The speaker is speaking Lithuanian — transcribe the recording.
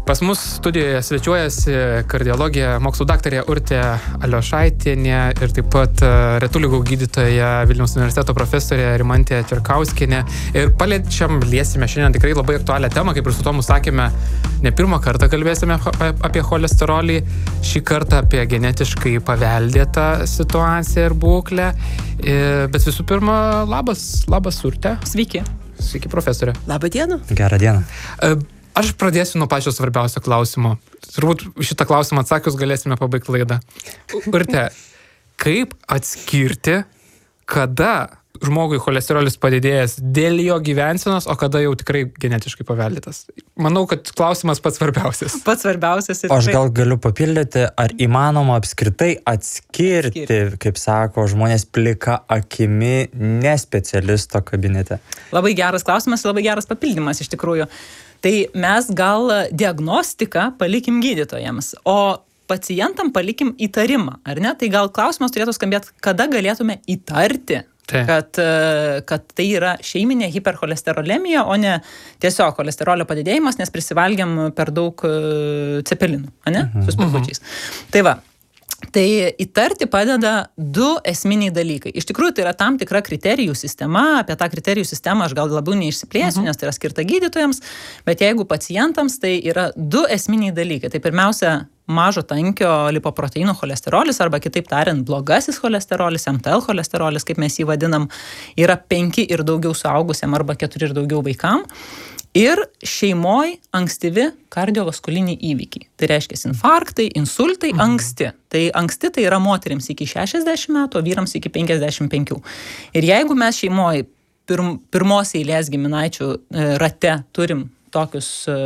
Pas mus studijoje svečiuojasi kardiologė, mokslų daktarė Urtė Aliošaitienė ir taip pat retų ligų gydytoja Vilniaus universiteto profesorė Rimantė Čerkauskienė. Ir liesime šiandien tikrai labai aktualią temą, kaip ir su Tomu sakėme, ne pirmą kartą kalbėsime apie cholesterolį, šį kartą apie genetiškai paveldėtą situaciją ir būklę. Bet visų pirma, labas Urtė. Sveiki. Sveiki, profesorė. Labą dieną. Gerą dieną. Aš pradėsiu nuo pačio svarbiausio klausimo. Turbūt šitą klausimą atsakius galėsime pabaigti laidą. Urte, kaip atskirti, kada žmogui cholesterolis padidėjęs dėl jo gyvensenos, o kada jau tikrai genetiškai paveldėtas? Manau, kad klausimas pats svarbiausias. Pats svarbiausias. Aš gal galiu papildyti, ar įmanoma apskritai atskirti, kaip sako žmonės, plika akimi, ne specialisto kabinete? Labai geras klausimas, labai geras papildymas iš tikrųjų. Tai mes gal diagnostiką palikim gydytojams, o pacientam palikim įtarimą, ar ne? Tai gal klausimas turėtų skambėti, kada galėtume įtarti, kad tai yra šeiminė hipercholesterolemija, o ne tiesiog cholesterolio padidėjimas, nes prisivalgiam per daug cepelinų, ane? Su spirgučiais. Tai va. Tai įtarti padeda du esminiai dalykai. Iš tikrųjų, tai yra tam tikra kriterijų sistema. Apie tą kriterijų sistemą aš gal labiau neišsiplėsiu, nes tai yra skirta gydytojams, bet jeigu pacientams, tai yra du esminiai dalykai. Tai pirmiausia, mažo tankio lipoproteinų cholesterolis, arba kitaip tariant, blogasis cholesterolis, MTL cholesterolis, kaip mes jį vadinam, yra 5 ir daugiau suaugusiam arba 4 ir daugiau vaikam. Ir šeimoj ankstyvi kardiovaskuliniai įvykiai. Tai reiškia infarktai, insultai anksti. Tai anksti tai yra moterims iki 60 metų, o vyrams iki 55. Ir jeigu mes šeimoj pirmos eilės giminaičių rate turim tokius